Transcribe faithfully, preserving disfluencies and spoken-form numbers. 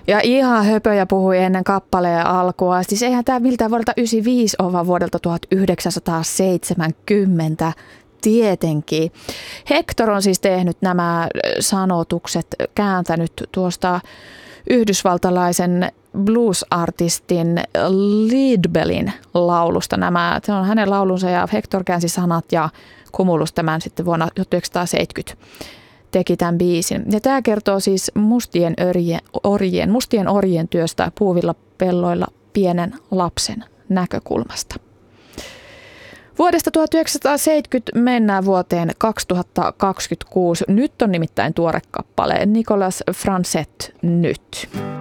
Ja ihan höpöjä puhui ennen kappaleen alkua. Siis eihän tämä miltään vuodelta yhdeksänkymmentäviisi ole, vaan vuodelta tuhatyhdeksänsataaseitsemänkymmentä. Tietenkin. Hector on siis tehnyt nämä sanotukset, kääntänyt tuosta yhdysvaltalaisen blues-artistin Leadbellin laulusta. Nämä, se on hänen laulunsa ja Hector käänsi sanat ja Cumulus tämän sitten vuonna tuhatyhdeksänsataaseitsemänkymmentä teki tämän biisin. Ja tämä kertoo siis mustien, orjien, orjien, mustien orjien työstä puuvilla pelloilla pienen lapsen näkökulmasta. Vuodesta tuhatyhdeksänsataaseitsemänkymmentä mennään vuoteen kaksituhattakaksikymmentäkuusi. Nyt on nimittäin tuore kappale Nicolas Franzet nyt.